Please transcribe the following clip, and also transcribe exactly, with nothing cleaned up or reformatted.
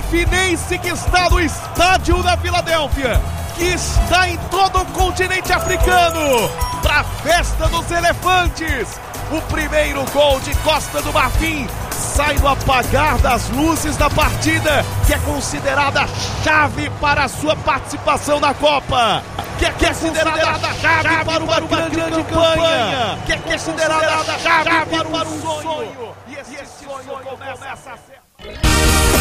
Fluminense, que está no estádio da Filadélfia, que está em todo o continente africano, para a festa dos elefantes. O primeiro gol de Costa do Marfim sai no apagar das luzes da partida, que é considerada chave para a sua participação na Copa, que é considerada chave para uma grande campanha, que é considerada chave para um sonho. E esse sonho começa a ser